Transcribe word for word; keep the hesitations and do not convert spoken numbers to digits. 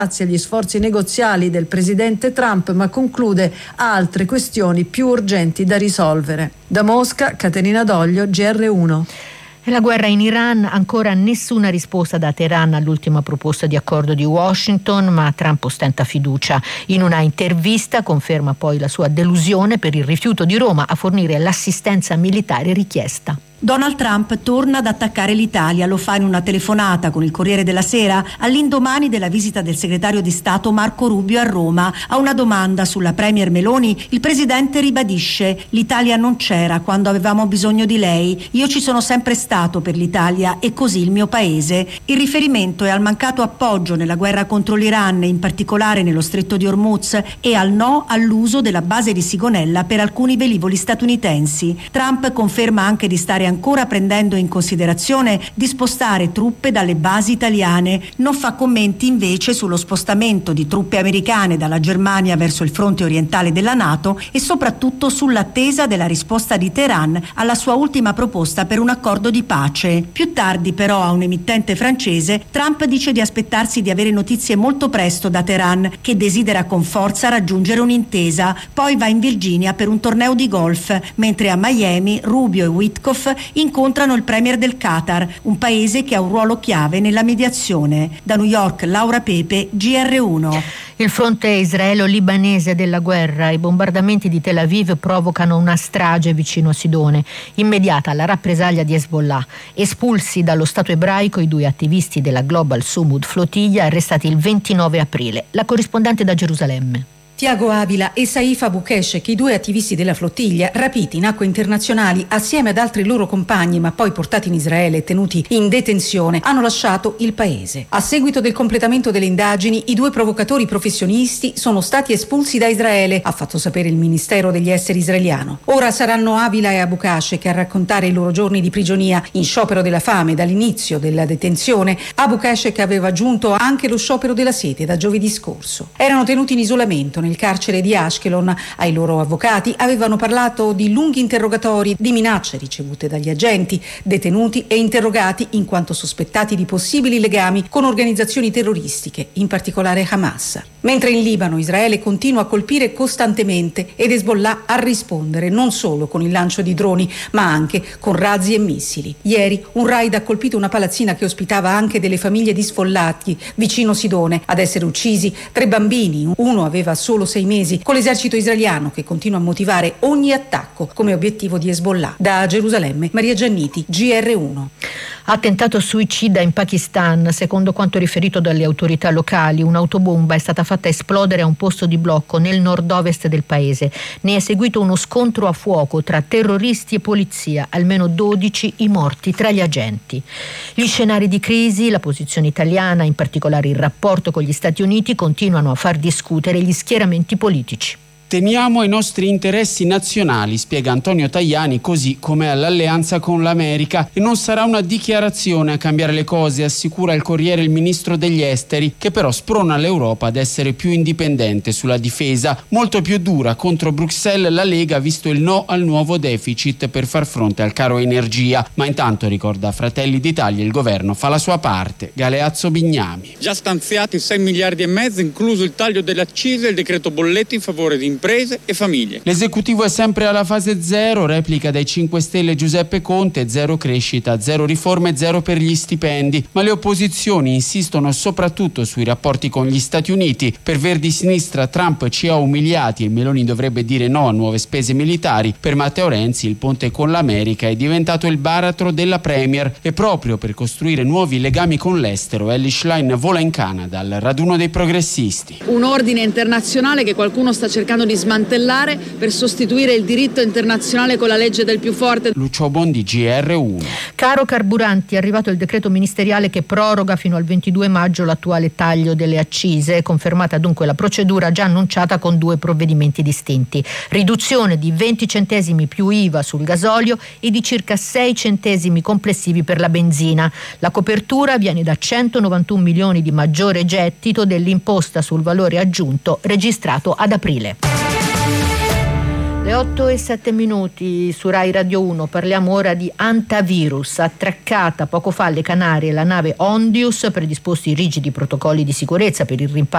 Grazie agli sforzi negoziali del presidente Trump, ma conclude altre questioni più urgenti da risolvere. Da Mosca, Caterina Doglio, G R uno. La guerra in Iran, ancora nessuna risposta da Teheran all'ultima proposta di accordo di Washington, ma Trump ostenta fiducia. In una intervista conferma poi la sua delusione per il rifiuto di Roma a fornire l'assistenza militare richiesta. Donald Trump torna ad attaccare l'Italia, lo fa in una telefonata con il Corriere della Sera all'indomani della visita del segretario di Stato Marco Rubio a Roma. A una domanda sulla premier Meloni, il presidente ribadisce: l'Italia non c'era quando avevamo bisogno di lei, io ci sono sempre stato per l'Italia e così il mio paese. Il riferimento è al mancato appoggio nella guerra contro l'Iran, in particolare nello stretto di Hormuz, e al no all'uso della base di Sigonella per alcuni velivoli statunitensi. Trump conferma anche di stare ancora prendendo in considerazione di spostare truppe dalle basi italiane. Non fa commenti invece sullo spostamento di truppe americane dalla Germania verso il fronte orientale della NATO e soprattutto sull'attesa della risposta di Teheran alla sua ultima proposta per un accordo di pace. Più tardi però a un emittente francese Trump dice di aspettarsi di avere notizie molto presto da Teheran, che desidera con forza raggiungere un'intesa. Poi va in Virginia per un torneo di golf, mentre a Miami Rubio e Witkoff incontrano il premier del Qatar, un paese che ha un ruolo chiave nella mediazione. Da New York, Laura Pepe, G R uno. Il fronte israelo-libanese della guerra, i bombardamenti di Tel Aviv provocano una strage vicino a Sidone, immediata la rappresaglia di Hezbollah. Espulsi dallo Stato ebraico i due attivisti della Global Sumud Flotilla, arrestati il ventinove aprile. La corrispondente da Gerusalemme. Tiago Avila e Saif Abukeshek, i due attivisti della flottiglia, rapiti in acque internazionali assieme ad altri loro compagni, ma poi portati in Israele e tenuti in detenzione, hanno lasciato il paese. A seguito del completamento delle indagini, i due provocatori professionisti sono stati espulsi da Israele, ha fatto sapere il Ministero degli Esteri israeliano. Ora saranno Avila e Abukeshek a raccontare i loro giorni di prigionia in sciopero della fame dall'inizio della detenzione. Abukeshek aveva aggiunto anche lo sciopero della sete da giovedì scorso. Erano tenuti in isolamento nel carcere di Ashkelon. Ai loro avvocati avevano parlato di lunghi interrogatori, di minacce ricevute dagli agenti, detenuti e interrogati in quanto sospettati di possibili legami con organizzazioni terroristiche, in particolare Hamas. Mentre in Libano Israele continua a colpire costantemente ed Hezbollah a rispondere non solo con il lancio di droni, ma anche con razzi e missili. Ieri un raid ha colpito una palazzina che ospitava anche delle famiglie di sfollati vicino Sidone. Ad essere uccisi tre bambini, uno aveva solo sei mesi, con l'esercito israeliano che continua a motivare ogni attacco come obiettivo di Hezbollah. Da Gerusalemme, Maria Gianniti, G R uno. Attentato suicida in Pakistan. Secondo quanto riferito dalle autorità locali, un'autobomba è stata fatta esplodere a un posto di blocco nel nord-ovest del paese. Ne è seguito uno scontro a fuoco tra terroristi e polizia, almeno dodici i morti tra gli agenti. Gli scenari di crisi, la posizione italiana, in particolare il rapporto con gli Stati Uniti, continuano a far discutere gli schieramenti politici. Teniamo ai nostri interessi nazionali, spiega Antonio Tajani, così come all'alleanza con l'America, e non sarà una dichiarazione a cambiare le cose, assicura il Corriere il ministro degli esteri, che però sprona l'Europa ad essere più indipendente sulla difesa, molto più dura contro Bruxelles la Lega, visto il no al nuovo deficit per far fronte al caro energia. Ma intanto, ricorda Fratelli d'Italia, il governo fa la sua parte. Galeazzo Bignami. Già stanziati sei miliardi e mezzo, incluso il taglio delle accise e il decreto bolletti in favore di imprese e famiglie. L'esecutivo è sempre alla fase zero, replica dai cinque Stelle Giuseppe Conte, zero crescita, zero riforme, zero per gli stipendi, ma le opposizioni insistono soprattutto sui rapporti con gli Stati Uniti. Per Verdi Sinistra Trump ci ha umiliati e Meloni dovrebbe dire no a nuove spese militari. Per Matteo Renzi il ponte con l'America è diventato il baratro della Premier e proprio per costruire nuovi legami con l'estero Elly Schlein vola in Canada al raduno dei progressisti. Un ordine internazionale che qualcuno sta cercando di smantellare per sostituire il diritto internazionale con la legge del più forte. Lucio Bondi, G R uno. Caro carburanti, è arrivato il decreto ministeriale che proroga fino al ventidue maggio l'attuale taglio delle accise, confermata dunque la procedura già annunciata con due provvedimenti distinti. Riduzione di venti centesimi più I V A sul gasolio e di circa sei centesimi complessivi per la benzina. La copertura viene da centonovantuno milioni di maggiore gettito dell'imposta sul valore aggiunto registrato ad aprile. Le otto e sette minuti su Rai Radio uno, parliamo ora di antivirus. Attraccata poco fa alle Canarie la nave Ondius, predisposti rigidi protocolli di sicurezza per il rimpatrio